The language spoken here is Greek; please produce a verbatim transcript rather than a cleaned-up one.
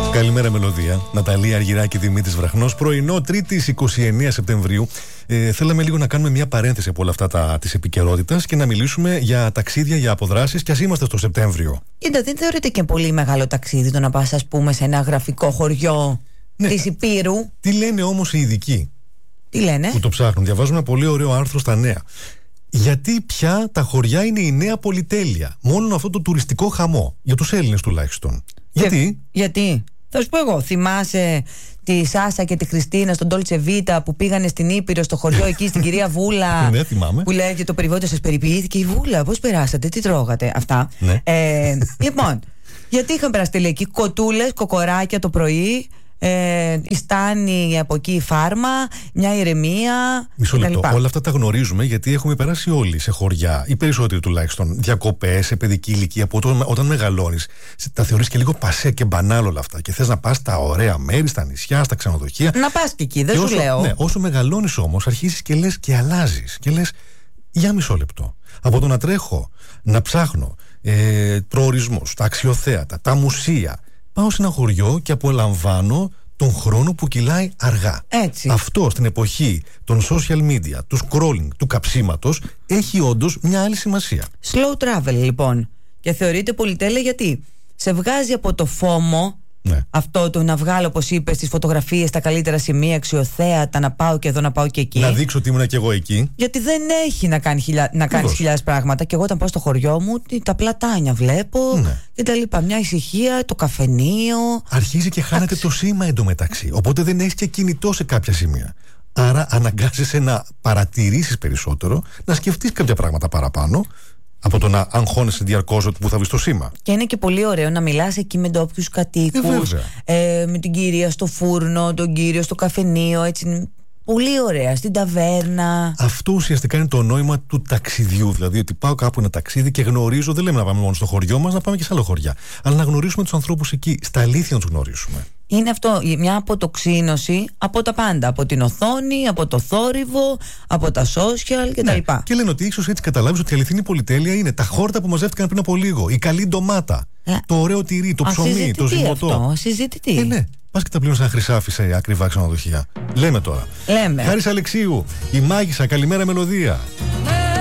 Καλημέρα, Μελωδία. Ναταλία Αργυράκη, Δημήτρης Βραχνός. Πρωινό Τρίτης εικοστή ενάτη Σεπτεμβρίου. Ε, θέλαμε λίγο να κάνουμε μια παρένθεση από όλα αυτά τα, της επικαιρότητας και να μιλήσουμε για ταξίδια, για αποδράσεις, κι ας είμαστε στο Σεπτέμβριο. Κοίτα, δεν θεωρείται και πολύ μεγάλο ταξίδι το να πας, ας πούμε, σε ένα γραφικό χωριό, ναι, της Υπήρου. Τι λένε όμως οι ειδικοί? Τι λένε? Που το ψάχνουν. Διαβάζουμε ένα πολύ ωραίο άρθρο στα Νέα. Γιατί πια τα χωριά είναι η νέα πολυτέλεια. Μόνο αυτό το τουριστικό χαμό. Για τους Έλληνες τουλάχιστον. Γιατί? Για, γιατί? Θα σου πω εγώ, θυμάσαι τη Σάσα και τη Χριστίνα στον Ντόλτσε Βίτα που πήγανε στην Ήπειρο, στο χωριό εκεί, στην κυρία Βούλα? Ναι, θυμάμαι. Που λέγε το περιβόητο σας περιποιήθηκε η Βούλα. Πώς περάσατε, τι τρώγατε? Αυτά. Ναι. Ε, λοιπόν, γιατί είχαν περαστεί εκεί κοτούλες, κοκοράκια το πρωί. Ε, η Στάνη από εκεί, η Φάρμα, μια ηρεμία. Μισό λεπτό. Όλα αυτά τα γνωρίζουμε γιατί έχουμε περάσει όλοι σε χωριά, οι περισσότεροι τουλάχιστον. Διακοπές, σε παιδική ηλικία. Που όταν, όταν μεγαλώνεις, τα θεωρείς και λίγο πασέ και μπανάλ όλα αυτά. Και θες να πας στα ωραία μέρη, στα νησιά, στα ξενοδοχεία. Να πας και εκεί, δεν και σου όσο, λέω. Ναι, όσο μεγαλώνεις όμως, αρχίζεις και λες και αλλάζεις. Και λες, για μισό λεπτό. Από το να τρέχω, να ψάχνω ε, προορισμούς, τα αξιοθέατα, τα μουσεία. Πάω σε ένα χωριό και απολαμβάνω τον χρόνο που κυλάει αργά. Έτσι. Αυτό στην εποχή των social media, του scrolling, του καψίματος, έχει όντως μια άλλη σημασία. Slow travel λοιπόν. Και θεωρείται πολυτέλεια γιατί σε βγάζει από το φόμο, ναι, αυτό το να βγάλω, όπως είπες, τις φωτογραφίες, τα καλύτερα σημεία, αξιοθέατα, να πάω και εδώ, να πάω και εκεί. Να δείξω ότι ήμουν και εγώ εκεί. Γιατί δεν έχει να, κάνει χιλιά, να κάνεις χιλιάδες πράγματα. Και εγώ όταν πάω στο χωριό μου, τα πλατάνια βλέπω, ναι, και τα λοιπά. Μια ησυχία, το καφενείο. Αρχίζει και χάνεται Άξι. το σήμα εντωμεταξύ. Οπότε δεν έχεις και κινητό σε κάποια σημεία. Άρα αναγκάζεσαι να παρατηρήσεις περισσότερο, να σκεφτείς κάποια πράγματα παραπάνω, από το να αγχώνεσαι διαρκώς ότι που θα βρεις το σήμα. Και είναι και πολύ ωραίο να μιλάς εκεί με ντόπιους κατοίκους, ε, ε, με την κυρία στο φούρνο, τον κύριο στο καφενείο, έτσι. Πολύ ωραία, στην ταβέρνα. Αυτό ουσιαστικά είναι το νόημα του ταξιδιού. Δηλαδή ότι πάω κάπου ένα ταξίδι και γνωρίζω, δεν λέμε να πάμε μόνο στο χωριό μας, να πάμε και σε άλλο χωριά. Αλλά να γνωρίσουμε τους ανθρώπους εκεί, στα αλήθεια να τους γνωρίσουμε. Είναι αυτό, μια αποτοξίνωση από τα πάντα. Από την οθόνη, από το θόρυβο, από τα social κτλ. Ναι. Και λένε ότι ίσως έτσι καταλάβεις ότι η αληθινή πολυτέλεια είναι τα χόρτα που μαζεύτηκαν πριν από λίγο, η καλή ντομάτα, ε, το ωραίο τυρί, το ψωμί, το ζυμωτό. Συζητητή. Ε, ναι. Πας και τα πλήρωνες ένα χρυσάφι σε ακριβά ξενοδοχεία. Λέμε τώρα. Λέμε. Χάρης Αλεξίου, η μάγισσα, καλημέρα Μελωδία.